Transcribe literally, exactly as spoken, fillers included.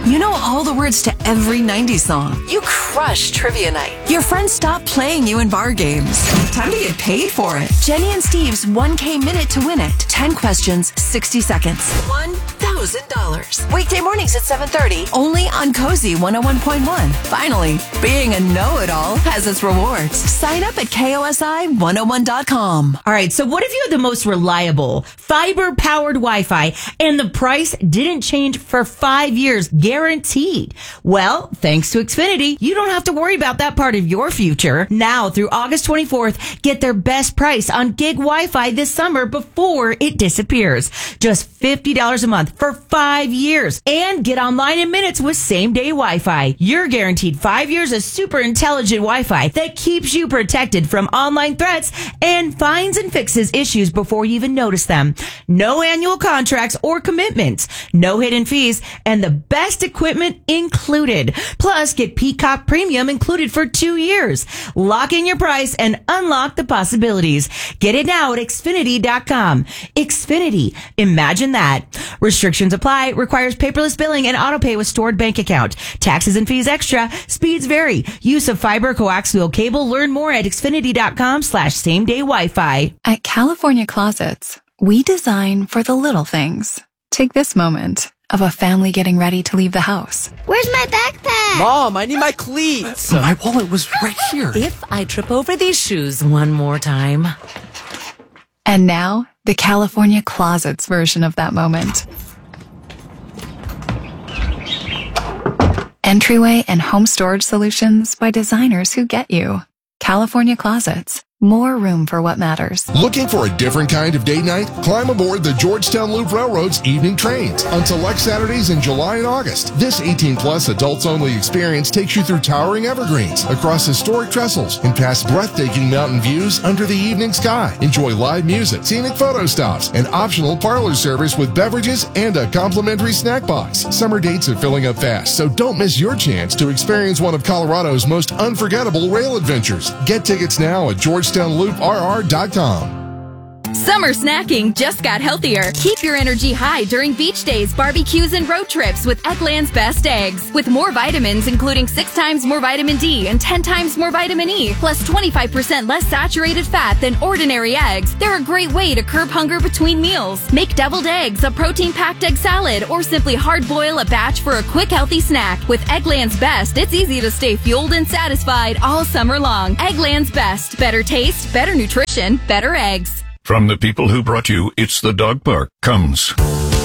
You know all the words to every nineties song. You crush trivia night. Your friends stop playing you in bar games. Time to get paid for it. Jenny and Steve's one K minute to win it. ten questions, sixty seconds. one thousand dollars. Weekday mornings at seven thirty. Only on Cozy one oh one point one. Finally, being a know-it-all has its rewards. Sign up at K O S I one oh one dot com. All right, so what if you had the most reliable fiber-powered Wi-Fi and the price didn't change for five years, guaranteed? Well, thanks to Xfinity, you don't have to worry about that part of your future. Now, through August twenty-fourth, get their best price on gig Wi-Fi this summer before it disappears. Just fifty dollars a month for five years. And get online in minutes with same-day Wi-Fi. You're guaranteed five years of super intelligent Wi-Fi that keeps you protected from online threats and finds and fixes issues before you even notice them. No annual contracts or commitments. No hidden fees. And the best equipment included. Plus, get Peacock Premium included for two years. Lock in your price and unlock the possibilities. Get it now at Xfinity dot com. Xfinity. Imagine that. Restrictions apply. Requires paperless billing and autopay with stored bank account. Taxes and fees extra. Speeds vary. Use of fiber coaxial cable. Learn more at Xfinity dot com slash same day Wi-Fi. At California Closets, we design for the little things. Take this moment of a family getting ready to leave the house. Where's my backpack? Mom, I need my cleats. My wallet was right here. If I trip over these shoes one more time. And now, the California Closets version of that moment. Entryway and home storage solutions by designers who get you. California Closets. More room for what matters. Looking for a different kind of date night? Climb aboard the Georgetown Loop Railroad's evening trains on select Saturdays in July and August. This eighteen plus adults-only experience takes you through towering evergreens, across historic trestles, and past breathtaking mountain views under the evening sky. Enjoy live music, scenic photo stops, and optional parlor service with beverages and a complimentary snack box. Summer dates are filling up fast, so don't miss your chance to experience one of Colorado's most unforgettable rail adventures. Get tickets now at Georgetown Loop R R dot com. Summer snacking just got healthier. Keep your energy high during beach days, barbecues, and road trips with Eggland's Best Eggs. With more vitamins, including six times more vitamin D and ten times more vitamin E, plus twenty-five percent less saturated fat than ordinary eggs, they're a great way to curb hunger between meals. Make deviled eggs, a protein-packed egg salad, or simply hard-boil a batch for a quick, healthy snack. With Eggland's Best, it's easy to stay fueled and satisfied all summer long. Eggland's Best. Better taste, better nutrition, better eggs. From the people who brought you It's the Dog Park comes